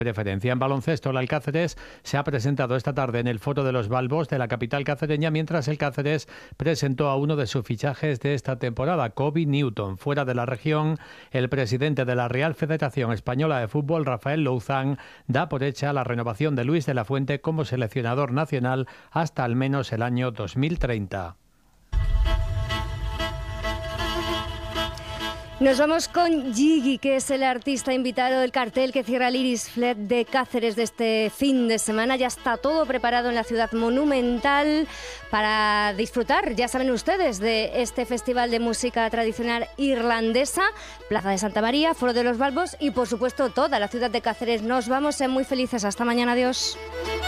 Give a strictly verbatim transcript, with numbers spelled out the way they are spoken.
Preferencia en baloncesto, el Alcáceres se ha presentado esta tarde en el Foro de los Balbos de la capital cacereña, mientras el Cáceres presentó a uno de sus fichajes de esta temporada, Kobe Newton. Fuera de la región, el presidente de la Real Federación Española de Fútbol, Rafael Louzán, da por hecha la renovación de Luis de la Fuente como seleccionador nacional hasta al menos el año dos mil treinta. Nos vamos con Gigi, que es el artista invitado del cartel que cierra el Iris Flet de Cáceres de este fin de semana. Ya está todo preparado en la ciudad monumental para disfrutar, ya saben ustedes, de este festival de música tradicional irlandesa. Plaza de Santa María, Foro de los Balbos y, por supuesto, toda la ciudad de Cáceres. Nos vamos, sean muy felices. Hasta mañana, adiós.